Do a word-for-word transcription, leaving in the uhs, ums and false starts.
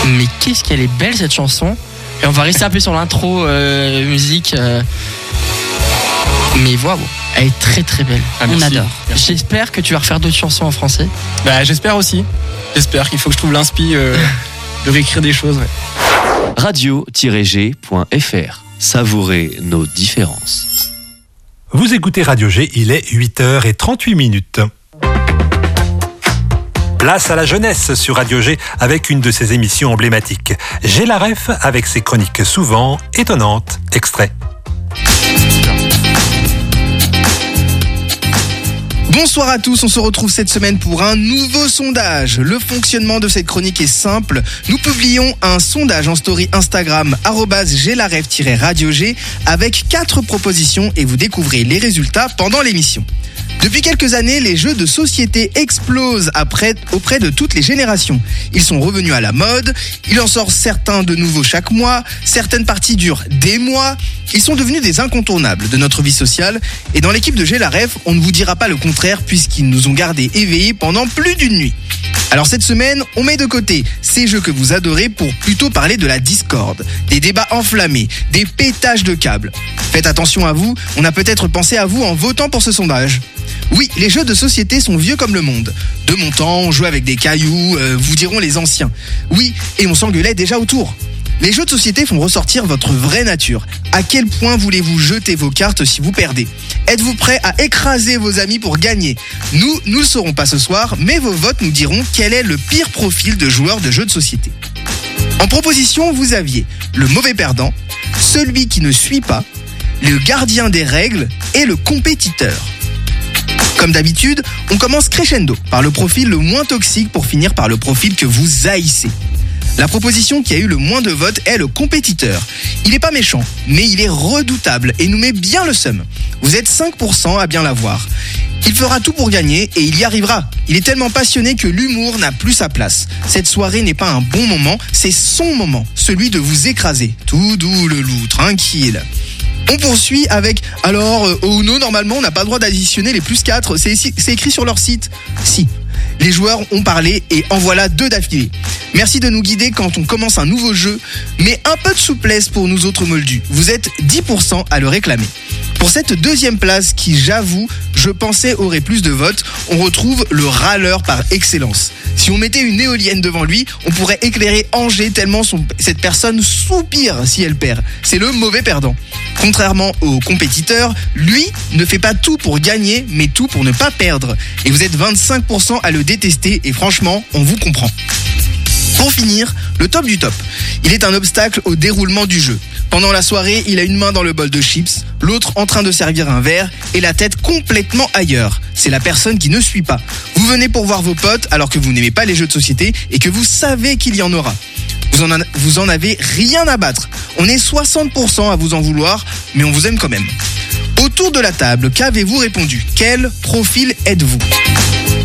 Mais qu'est-ce qu'elle est belle cette chanson. Et on va rester un peu sur l'intro euh, musique. Euh... Mais waouh, elle est très très belle. Ah, on merci. adore. Merci. J'espère que tu vas refaire d'autres chansons en français. Bah, j'espère aussi. J'espère qu'il faut que je trouve l'inspi euh, de réécrire des choses. Ouais. radio tiret g point f r. Savourez nos différences. Vous écoutez Radio G, il est huit heures trente-huit minutes. Place à la jeunesse sur Radio G avec une de ses émissions emblématiques. J'ai la ref avec ses chroniques souvent étonnantes. Extrait. Bonsoir à tous, on se retrouve cette semaine pour un nouveau sondage. Le fonctionnement de cette chronique est simple. Nous publions un sondage en story Instagram arobase j'ai la ref tiret radio G avec quatre propositions et vous découvrez les résultats pendant l'émission. Depuis quelques années, les jeux de société explosent après, auprès de toutes les générations. Ils sont revenus à la mode, il en sort certains de nouveaux chaque mois, certaines parties durent des mois. Ils sont devenus des incontournables de notre vie sociale et dans l'équipe de J'ai la Ref, on ne vous dira pas le contraire puisqu'ils nous ont gardés éveillés pendant plus d'une nuit. Alors cette semaine, on met de côté ces jeux que vous adorez pour plutôt parler de la discorde, des débats enflammés, des pétages de câbles. Faites attention à vous, on a peut-être pensé à vous en votant pour ce sondage. Oui, les jeux de société sont vieux comme le monde. De mon temps, on jouait avec des cailloux, euh, vous diront les anciens. Oui, et on s'engueulait déjà autour. Les jeux de société font ressortir votre vraie nature. À quel point voulez-vous jeter vos cartes si vous perdez ? Êtes-vous prêt à écraser vos amis pour gagner ? Nous, nous le saurons pas ce soir, mais vos votes nous diront quel est le pire profil de joueur de jeux de société. En proposition, vous aviez le mauvais perdant, celui qui ne suit pas, le gardien des règles et le compétiteur. Comme d'habitude, on commence crescendo par le profil le moins toxique pour finir par le profil que vous haïssez. La proposition qui a eu le moins de votes est le compétiteur. Il n'est pas méchant, mais il est redoutable et nous met bien le seum. Vous êtes cinq pour cent à bien l'avoir. Il fera tout pour gagner et il y arrivera. Il est tellement passionné que l'humour n'a plus sa place. Cette soirée n'est pas un bon moment, c'est son moment, celui de vous écraser. Tout doux le loup, tranquille. On poursuit avec, alors, euh, au Uno, normalement, on n'a pas le droit d'additionner les plus quatre. C'est, c'est écrit sur leur site. Si. Les joueurs ont parlé et en voilà deux d'affilée. Merci de nous guider quand on commence un nouveau jeu, mais un peu de souplesse pour nous autres moldus. Vous êtes dix pour cent à le réclamer. Pour cette deuxième place qui, j'avoue, je pensais aurait plus de votes, on retrouve le râleur par excellence. Si on mettait une éolienne devant lui, on pourrait éclairer Angers tellement son, cette personne soupire si elle perd. C'est le mauvais perdant. Contrairement au compétiteur, lui ne fait pas tout pour gagner, mais tout pour ne pas perdre. Et vous êtes vingt-cinq pour cent à le détester et franchement, on vous comprend. Pour finir, le top du top. Il est un obstacle au déroulement du jeu. Pendant la soirée, il a une main dans le bol de chips, l'autre en train de servir un verre et la tête complètement ailleurs. C'est la personne qui ne suit pas. Vous venez pour voir vos potes alors que vous n'aimez pas les jeux de société et que vous savez qu'il y en aura. Vous en, a, vous en avez rien à battre. On est soixante pour cent à vous en vouloir, mais on vous aime quand même. Autour de la table, qu'avez-vous répondu ? Quel profil êtes-vous ?